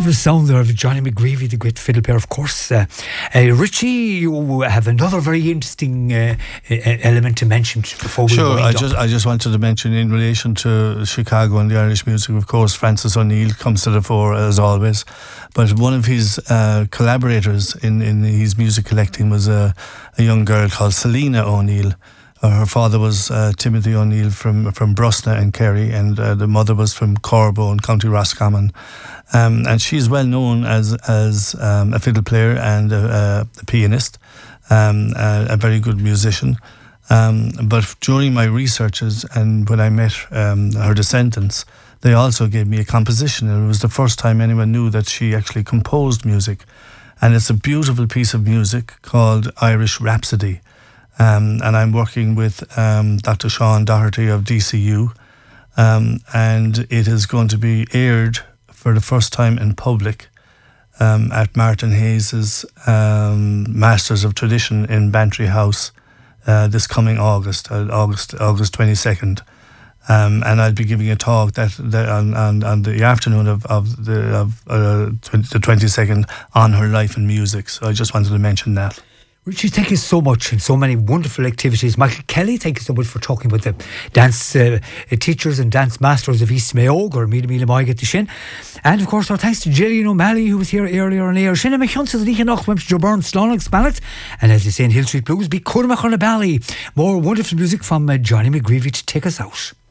marvellous sound there of Johnny McGreevy, the great fiddle player, of course. Richie, you have another very interesting element to mention before we Sure, wind up. I just wanted to mention in relation to Chicago and the Irish music, of course, Francis O'Neill comes to the fore as always. But one of his collaborators in his music collecting was a young girl called Selena O'Neill. Her father was Timothy O'Neill from Brusna and Kerry, and the mother was from Corbo in County Roscommon. And she's well known as a fiddle player and a pianist, a very good musician. But during my researches and when I met her descendants, they also gave me a composition, and it was the first time anyone knew that she actually composed music. And it's a beautiful piece of music called Irish Rhapsody. And I'm working with Dr. Sean Doherty of DCU, and it is going to be aired for the first time in public at Martin Hayes' Masters of Tradition in Bantry House this coming August 22nd. And I'll be giving a talk on the afternoon of the 22nd on her life and music. So I just wanted to mention that. Richie, thank you so much, and so many wonderful activities. Michael Kelly, thank you so much for talking about the dance teachers and dance masters of East Mayo, or Mila Maigat the Shin. And of course, our thanks to Gillian O'Malley, who was here earlier on air. Shinna McHunts, the Enoch Wimps, Joburn, Slonnox, Mallet. And as they say in Hill Street Blues, be Curmach on a Bally. More wonderful music from Johnny McGreevy to take us out.